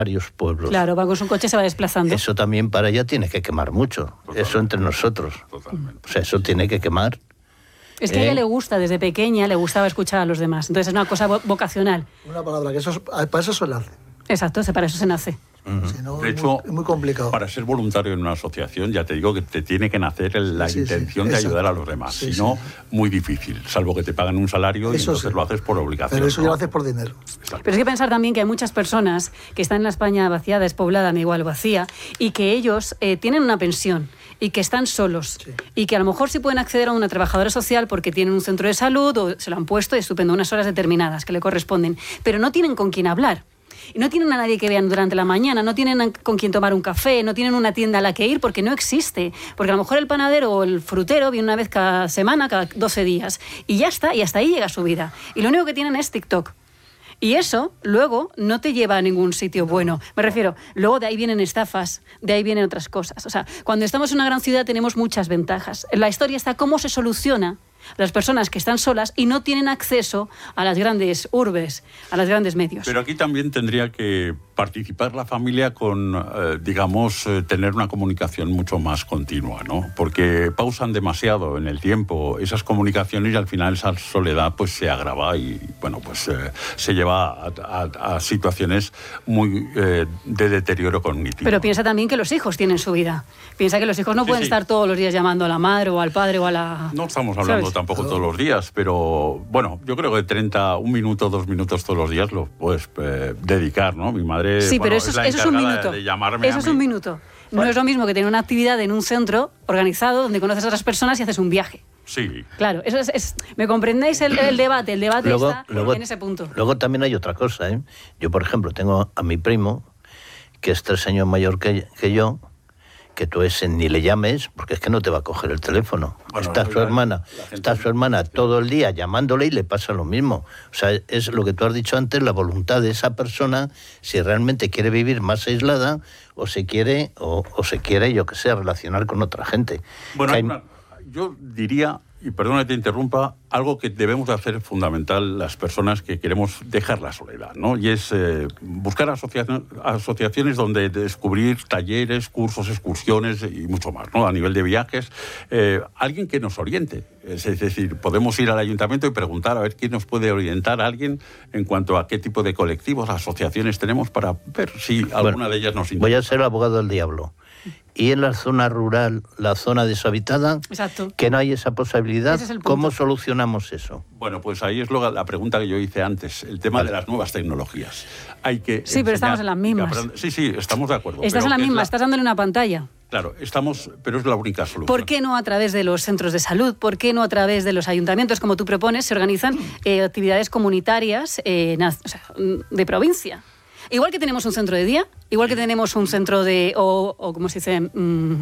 varios pueblos. Claro, va con su coche, se va desplazando. Eso también para ella tiene que quemar mucho. Totalmente. Eso entre nosotros. Totalmente. O sea, eso tiene que quemar. Es que a ella le gusta, desde pequeña, le gustaba escuchar a los demás. Entonces es una cosa vocacional. Una palabra, que para eso se nace. Exacto, para eso se nace. Si no, de hecho, es muy complicado. Para ser voluntario en una asociación, ya te digo que te tiene que nacer la intención de ayudar a los demás. Si no, muy difícil, salvo que te pagan un salario y entonces lo haces por obligación. Pero eso ya lo haces por dinero. Exacto. Pero hay que pensar también que hay muchas personas que están en la España vaciada, despoblada, igual vacía, y que ellos tienen una pensión y que están solos. Sí. Y que a lo mejor sí pueden acceder a una trabajadora social porque tienen un centro de salud o se lo han puesto, estupendo, unas horas determinadas que le corresponden, pero no tienen con quién hablar. Y no tienen a nadie que vean durante la mañana, no tienen con quien tomar un café, no tienen una tienda a la que ir porque no existe. Porque a lo mejor el panadero o el frutero viene una vez cada semana, cada 12 días. Y ya está, y hasta ahí llega su vida. Y lo único que tienen es TikTok. Y eso luego no te lleva a ningún sitio bueno. Me refiero, luego de ahí vienen estafas, de ahí vienen otras cosas. O sea, cuando estamos en una gran ciudad tenemos muchas ventajas. La historia está cómo se soluciona las personas que están solas y no tienen acceso a las grandes urbes, a los grandes medios. Pero aquí también tendría que participar la familia con, tener una comunicación mucho más continua, ¿no? Porque pausan demasiado en el tiempo esas comunicaciones y al final esa soledad pues se agrava y, se lleva a situaciones muy de deterioro cognitivo. Pero piensa también que los hijos tienen su vida. Piensa que los hijos no pueden estar todos los días llamando a la madre o al padre o a la... No estamos hablando tampoco todos los días, pero bueno, yo creo que 1 minuto, 2 minutos todos los días lo puedes dedicar, ¿no? Mi madre pero eso es un minuto. Eso es un minuto. No es lo mismo que tener una actividad en un centro organizado donde conoces a otras personas y haces un viaje. Sí. Claro, eso es ¿me comprendéis el debate? El debate está en ese punto. Luego también hay otra cosa, ¿eh? Yo, por ejemplo, tengo a mi primo, que es 3 años mayor que yo, que tú ese ni le llames porque es que no te va a coger el teléfono. Bueno, está su hermana todo el día llamándole y le pasa lo mismo. O sea, es lo que tú has dicho antes, la voluntad de esa persona, si realmente quiere vivir más aislada o se quiere, yo que sé, relacionar con otra gente. Bueno, yo diría, y perdona que te interrumpa, algo que debemos de hacer fundamental las personas que queremos dejar la soledad, ¿no? Y es buscar asociaciones donde descubrir talleres, cursos, excursiones y mucho más, ¿no? A nivel de viajes, alguien que nos oriente. Es decir, podemos ir al ayuntamiento y preguntar a ver quién nos puede orientar a alguien en cuanto a qué tipo de colectivos, asociaciones tenemos para ver si alguna de ellas nos interesa. Voy a ser abogado del diablo. Y en la zona rural, la zona deshabitada, exacto, que no hay esa posibilidad, ¿cómo solucionamos eso? Bueno, pues ahí es la pregunta que yo hice antes, el tema de las nuevas tecnologías. Hay que pero estamos en las mismas. Sí, estamos de acuerdo. Estás en la misma, estás dándole una pantalla. Claro, pero es la única solución. ¿Por qué no a través de los centros de salud? ¿Por qué no a través de los ayuntamientos, como tú propones, se organizan actividades comunitarias de provincia? Igual que tenemos un centro de día, igual que tenemos un centro de... o ¿cómo se dice?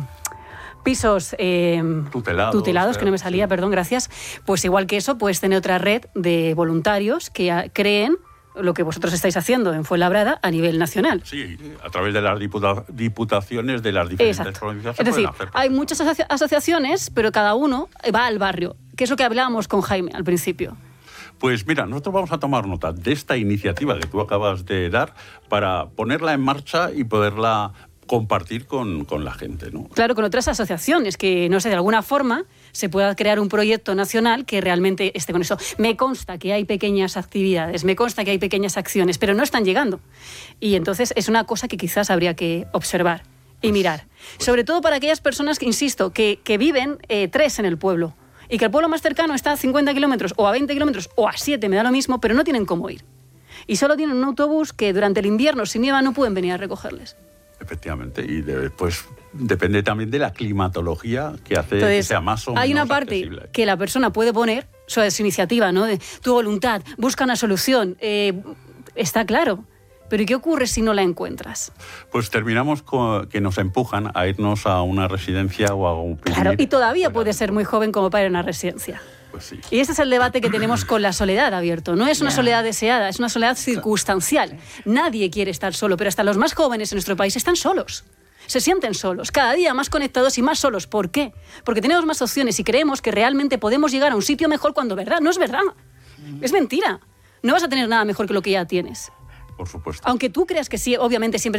Pisos tutelados, que no me salía, perdón, gracias. Pues igual que eso, puedes tener otra red de voluntarios que creen lo que vosotros estáis haciendo en Fuenlabrada a nivel nacional. Sí, a través de las diputaciones de las diferentes provincias. Es decir, hay muchas asociaciones, pero cada uno va al barrio, que es lo que hablábamos con Jaime al principio. Pues mira, nosotros vamos a tomar nota de esta iniciativa que tú acabas de dar para ponerla en marcha y poderla compartir con la gente, ¿no? Claro, con otras asociaciones, que no sé, de alguna forma se pueda crear un proyecto nacional que realmente esté con eso. Me consta que hay pequeñas actividades, me consta que hay pequeñas acciones, pero no están llegando. Y entonces es una cosa que quizás habría que observar y mirar. Sobre todo para aquellas personas que, insisto, que viven 3 en el pueblo. Y que el pueblo más cercano está a 50 kilómetros o a 20 kilómetros o a 7, me da lo mismo, pero no tienen cómo ir. Y solo tienen un autobús que durante el invierno, si nieva, no pueden venir a recogerles. Efectivamente, y después depende también de la climatología que hace que sea más o menos hay una parte accesible. Que la persona puede poner, sobre su iniciativa, ¿no? De tu voluntad, busca una solución, está claro. ¿Pero qué ocurre si no la encuentras? Pues terminamos con que nos empujan a irnos a una residencia o a un... Claro, y todavía puede ser muy joven como para ir a una residencia. Pues sí. Y ese es el debate que tenemos con la soledad, abierto. No es una soledad deseada, es una soledad circunstancial. Nadie quiere estar solo, pero hasta los más jóvenes en nuestro país están solos. Se sienten solos, cada día más conectados y más solos. ¿Por qué? Porque tenemos más opciones y creemos que realmente podemos llegar a un sitio mejor cuando, ¿verdad? No es verdad. Es mentira. No vas a tener nada mejor que lo que ya tienes. Por supuesto. Aunque tú creas que sí, obviamente siempre